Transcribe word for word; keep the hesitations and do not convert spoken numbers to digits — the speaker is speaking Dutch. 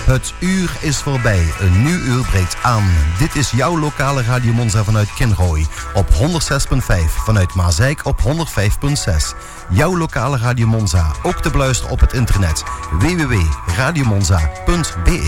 Het uur is voorbij. Een nieuw uur breekt aan. Dit is jouw lokale Radio Monza vanuit Kinrooi. Op honderdzes komma vijf. Vanuit Maasijk op honderdvijf komma zes. Jouw lokale Radio Monza. Ook te beluisteren op het internet. w w w punt radio monza punt b e